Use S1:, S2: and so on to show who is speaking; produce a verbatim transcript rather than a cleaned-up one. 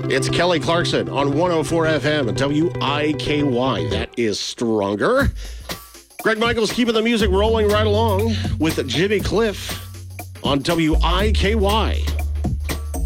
S1: It's Kelly Clarkson on one oh four F M and W I K Y. That is Stronger. Greg Michaels keeping the music rolling right along with Jimmy Cliff on W I K Y.